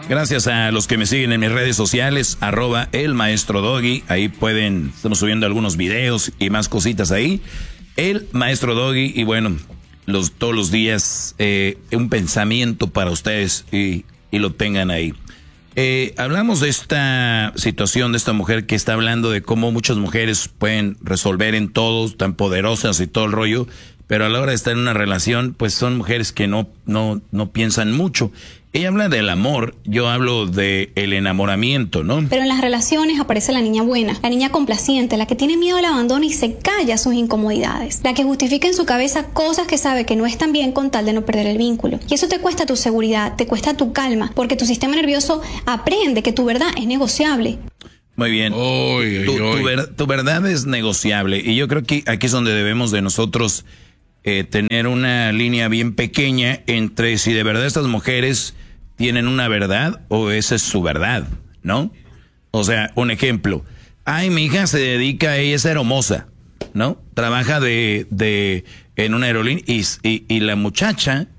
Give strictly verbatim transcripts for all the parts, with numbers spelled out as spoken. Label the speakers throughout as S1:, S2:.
S1: Gracias a los que me siguen en mis redes sociales, arroba el maestro Doggy. Ahí pueden, estamos subiendo algunos videos y más cositas ahí. El maestro Doggy, y bueno, los, todos los días eh, un pensamiento para ustedes y, y lo tengan ahí. Eh, hablamos de esta situación de esta mujer que está hablando de cómo muchas mujeres pueden resolver en todo, tan poderosas y todo el rollo, pero a la hora de estar en una relación, pues son mujeres que no, no, no piensan mucho. Ella habla del amor, yo hablo de el enamoramiento, ¿no?
S2: Pero en las relaciones aparece la niña buena, la niña complaciente, la que tiene miedo al abandono y se calla sus incomodidades, la que justifica en su cabeza cosas que sabe que no están bien con tal de no perder el vínculo. Y eso te cuesta tu seguridad, te cuesta tu calma, porque tu sistema nervioso aprende que tu verdad es negociable.
S1: Muy bien.
S3: Oy, oy,
S1: tu,
S3: oy.
S1: Tu, ver, tu verdad es negociable y yo creo que aquí es donde debemos de nosotros eh, tener una línea bien pequeña entre si de verdad estas mujeres tienen una verdad o esa es su verdad, ¿no? O sea, un ejemplo. Ay, mi hija se dedica, ella es aeromoza, ¿no? Trabaja de, de en una aerolínea y, y, y la muchacha,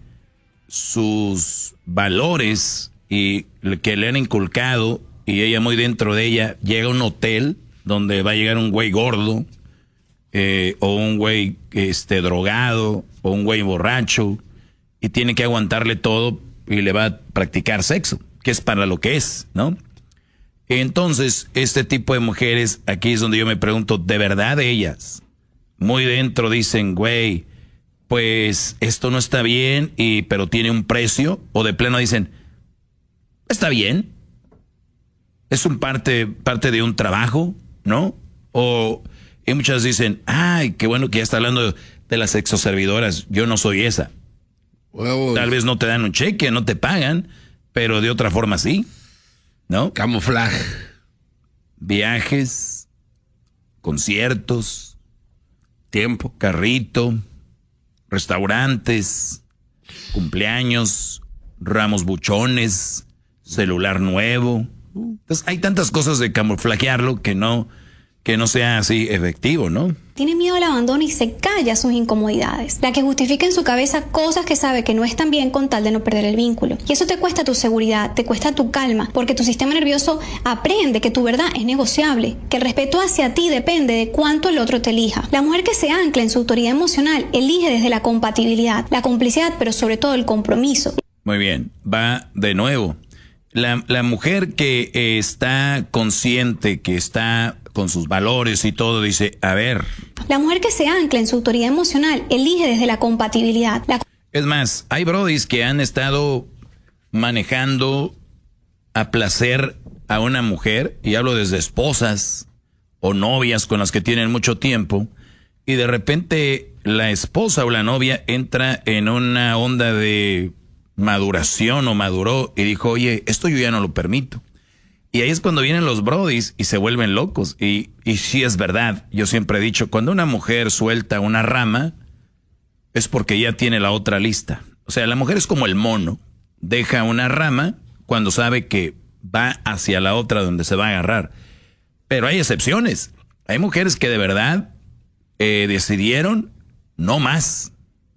S1: sus valores y que le han inculcado y ella muy dentro de ella, llega a un hotel donde va a llegar un güey gordo eh, o un güey este, drogado o un güey borracho y tiene que aguantarle todo y le va a practicar sexo, que es para lo que es, ¿no? Entonces, este tipo de mujeres, aquí es donde yo me pregunto, ¿de verdad ellas muy dentro dicen, güey, pues esto no está bien, y pero tiene un precio? O de pleno dicen, está bien, es un parte, parte de un trabajo, ¿no? O y muchas dicen, ay, qué bueno que ya está hablando de, de las sexoservidoras, yo no soy esa.
S3: Huevos.
S1: Tal vez no te dan un cheque, no te pagan, pero de otra forma sí, ¿no?
S3: Camuflaje.
S1: Viajes, conciertos,
S3: Tiempo.
S1: carrito, restaurantes, cumpleaños, ramos buchones, celular nuevo. Entonces hay tantas cosas de camuflajearlo que no, que no sea así efectivo, ¿no?
S2: Tiene miedo al abandono y se calla sus incomodidades, la que justifica en su cabeza cosas que sabe que no están bien con tal de no perder el vínculo. Y eso te cuesta tu seguridad, te cuesta tu calma, porque tu sistema nervioso aprende que tu verdad es negociable, que el respeto hacia ti depende de cuánto el otro te elija. La mujer que se ancla en su autoridad emocional elige desde la compatibilidad, la complicidad, pero sobre todo el compromiso.
S1: Muy bien, va de nuevo. La, la mujer que eh, está consciente, que está con sus valores y todo, dice, a ver.
S2: La mujer que se ancla en su autoridad emocional elige desde la compatibilidad. La...
S1: Es más, hay brodis que han estado manejando a placer a una mujer, y hablo desde esposas o novias con las que tienen mucho tiempo, y de repente la esposa o la novia entra en una onda de maduración o maduró y dijo, oye, esto yo ya no lo permito. Y ahí es cuando vienen los brodis y se vuelven locos. Y, y sí es verdad, yo siempre he dicho, cuando una mujer suelta una rama, es porque ya tiene la otra lista. O sea, la mujer es como el mono, deja una rama cuando sabe que va hacia la otra donde se va a agarrar. Pero hay excepciones. Hay mujeres que de verdad eh, decidieron no más.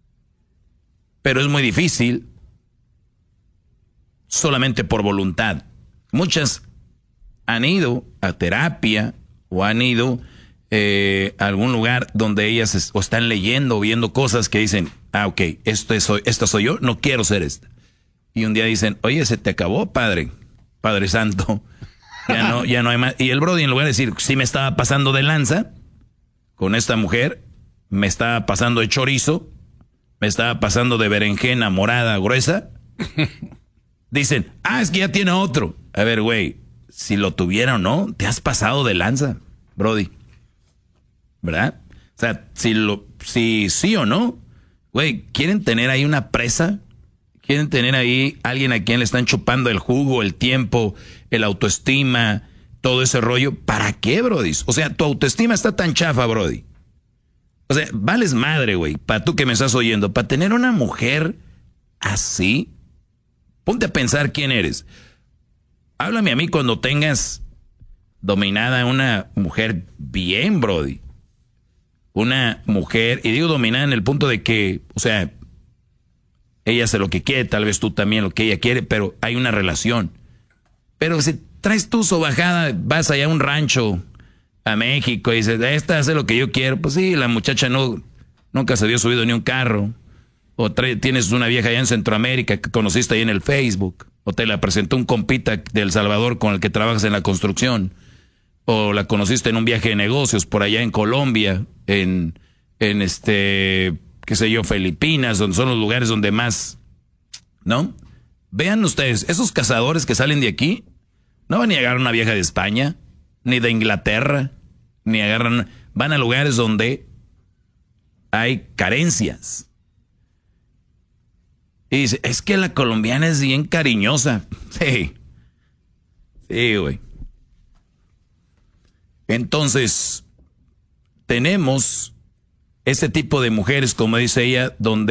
S1: Pero es muy difícil solamente por voluntad. Muchas han ido a terapia o han ido eh, a algún lugar donde ellas es, o están leyendo o viendo cosas que dicen, ah, ok, esto es, esta soy yo, no quiero ser esta. Y un día dicen, oye, se te acabó, padre, Padre Santo, ya no, ya no hay más. Y el brody, en lugar de decir, sí me estaba pasando de lanza con esta mujer, me estaba pasando de chorizo, me estaba pasando de berenjena morada gruesa, dicen, ah, es que ya tiene otro. A ver, güey, si lo tuviera o no, te has pasado de lanza, brody. ¿Verdad? O sea, si lo, si sí o no, güey, ¿quieren tener ahí una presa? ¿Quieren tener ahí alguien a quien le están chupando el jugo, el tiempo, el autoestima, todo ese rollo? ¿Para qué, brody? O sea, tu autoestima está tan chafa, brody. O sea, vales madre, güey, para tú que me estás oyendo, para tener una mujer así. Ponte a pensar quién eres. Háblame a mí cuando tengas dominada una mujer bien, brody. Una mujer, y digo dominada en el punto de que, o sea, ella hace lo que quiere, tal vez tú también lo que ella quiere, pero hay una relación. Pero si traes tu sobajada, vas allá a un rancho, a México, y dices, esta hace lo que yo quiero. Pues sí, la muchacha no, nunca se había subido ni un carro. O trae, tienes una vieja allá en Centroamérica que conociste ahí en el Facebook. O te la presentó un compita de El Salvador con el que trabajas en la construcción. O la conociste en un viaje de negocios por allá en Colombia, en, en este, qué sé yo, Filipinas, donde son los lugares donde más, ¿no? Vean ustedes, esos cazadores que salen de aquí, no van a agarrar una vieja de España, ni de Inglaterra, ni agarran, van a lugares donde hay carencias. Y dice, es que la colombiana es bien cariñosa. Sí. Sí, güey. Entonces, tenemos este tipo de mujeres, como dice ella, donde